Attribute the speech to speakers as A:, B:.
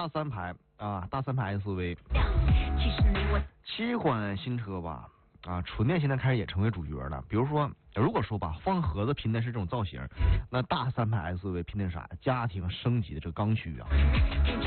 A: 大三排啊，大三排 SUV， 七款新车吧。啊，纯电现在开始也成为主角了。比如说，如果说吧，方盒子拼的是这种造型，那大三排 SUV 拼的啥？家庭升级的这个刚需啊。